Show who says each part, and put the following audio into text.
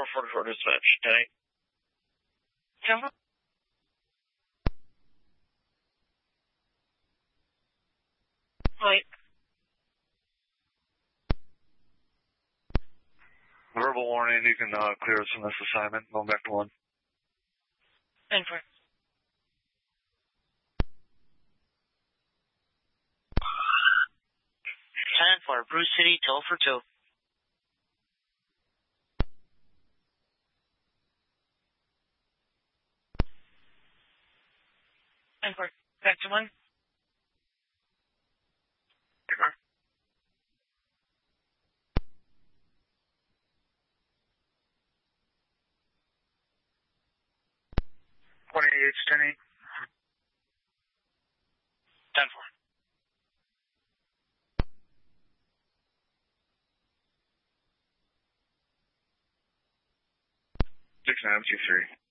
Speaker 1: 44 dispatch. 10-8. 10-4. Wait.
Speaker 2: Verbal warning, you can clear us from this assignment. Going back to 1.
Speaker 1: 10-4. 10-4. Bruce City, toll for 2. 10-4. Back to 1.
Speaker 2: 28, 10-8.
Speaker 1: 10-4.
Speaker 2: 6-9, 2-3.